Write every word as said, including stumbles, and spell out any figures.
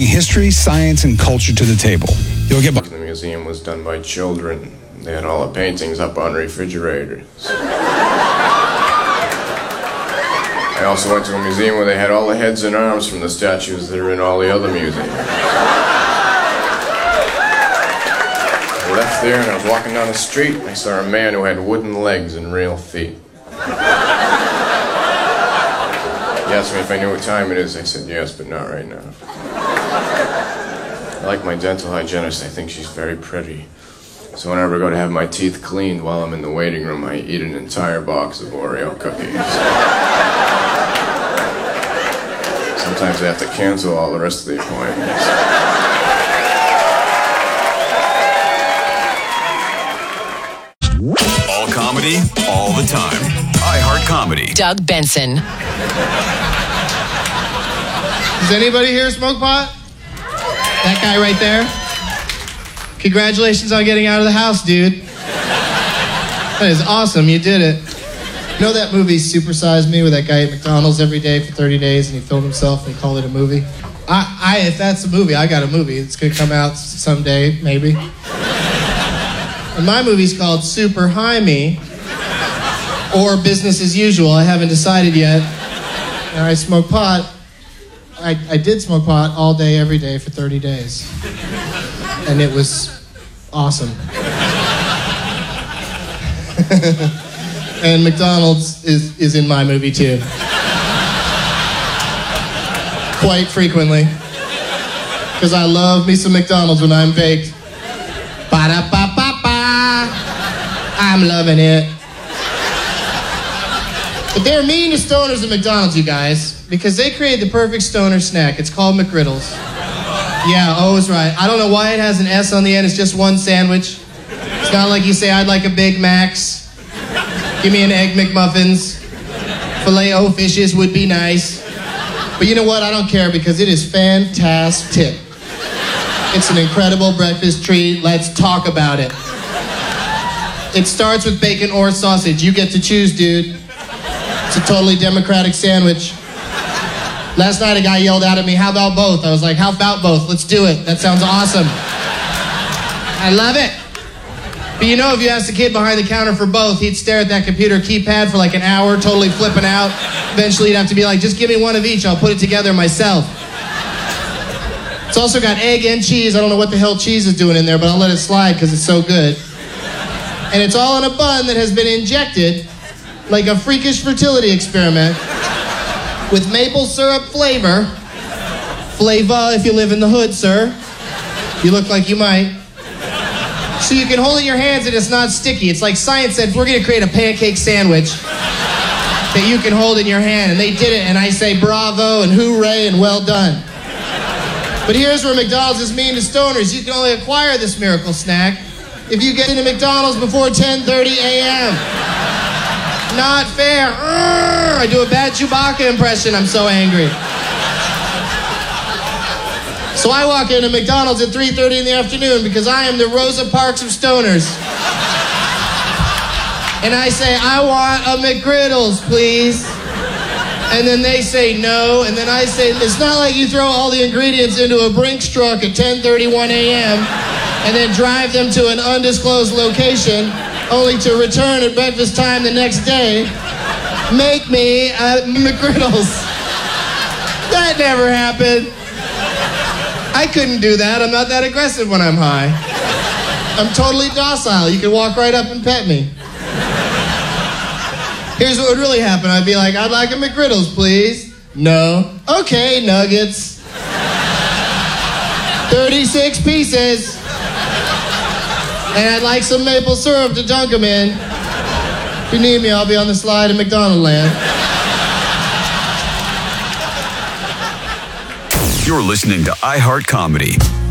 history, science, and culture to the table. You'll get... The museum was done by children. They had all the paintings up on refrigerators. I also went to a museum where they had all the heads and arms from the statues that are in all the other museums. I left there and I was walking down the street and I saw a man who had wooden legs and real feet. He asked me if I knew what time it is. I said yes, but not right now. I like my dental hygienist. I think she's very pretty. So whenever I go to have my teeth cleaned while I'm in the waiting room, I eat an entire box of Oreo cookies. Sometimes I have to cancel all the rest of the appointments. All comedy, all the time. iHeart Comedy. Doug Benson. Does anybody here smoke pot? That guy right there? Congratulations on getting out of the house, dude. That is awesome, you did it. You know that movie Super Size Me, where that guy ate McDonald's every day for thirty days and he filmed himself and he called it a movie? I, I if that's a movie, I got a movie. It's gonna come out someday, maybe. And my movie's called Super High Me, or Business as Usual. I haven't decided yet. And I smoke pot. I, I did smoke pot all day, every day for thirty days. And it was awesome. And McDonald's is, is in my movie too. Quite frequently. Because I love me some McDonald's when I'm baked. Ba-da-ba-ba-ba. I'm loving it. But they're mean to stoners at McDonald's, you guys, because they create the perfect stoner snack. It's called McGriddles. Yeah, O is right. I don't know why it has an S on the end. It's just one sandwich. It's not like you say, I'd like a Big Macs. Give me an Egg McMuffins. Filet-O fishes would be nice. But you know what? I don't care because it is fantastic. It's an incredible breakfast treat. Let's talk about it. It starts with bacon or sausage. You get to choose, dude. It's a totally democratic sandwich. Last night a guy yelled out at me, how about both? I was like, how about both? Let's do it. That sounds awesome. I love it. But you know, if you asked the kid behind the counter for both, he'd stare at that computer keypad for like an hour, totally flipping out. Eventually he'd have to be like, just give me one of each. I'll put it together myself. It's also got egg and cheese. I don't know what the hell cheese is doing in there, but I'll let it slide because it's so good. And it's all in a bun that has been injected like a freakish fertility experiment with maple syrup flavor. Flavor if you live in the hood, sir. You look like you might. So you can hold it in your hands and it's not sticky. It's like science said, we're gonna create a pancake sandwich that you can hold in your hand. And they did it, and I say bravo and hooray and well done. But here's where McDonald's is mean to stoners. You can only acquire this miracle snack if you get into McDonald's before ten thirty a.m. Not fair. Urgh, I do a bad Chewbacca impression. I'm so angry. So I walk into McDonald's at three thirty in the afternoon because I am the Rosa Parks of stoners. And I say, I want a McGriddles, please. And then they say no, and then I say, it's not like you throw all the ingredients into a Brinks truck at ten thirty-one a.m. and then drive them to an undisclosed location only to return at breakfast time the next day. Make me a McGriddles. That never happened. I couldn't do that. I'm not that aggressive when I'm high. I'm totally docile. You can walk right up and pet me. Here's what would really happen. I'd be like, I'd like a McGriddles, please. No. Okay, nuggets. thirty-six pieces. And I'd like some maple syrup to dunk them in. If you need me, I'll be on the slide in McDonald land. You're listening to iHeart Comedy.